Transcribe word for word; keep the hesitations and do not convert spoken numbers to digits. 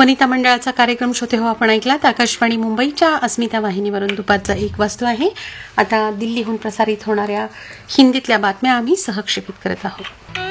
वनिता मंडळाचा कार्यक्रम श्रोते हो आपण ऐकलात. आकाशवाणी मुंबईच्या अस्मिता वाहिनीवरून दुपारचा एक वाजतो आहे. आता दिल्लीहून प्रसारित होणाऱ्या हिंदीतल्या बातम्या आम्ही सहक्षेपित करत आहोत.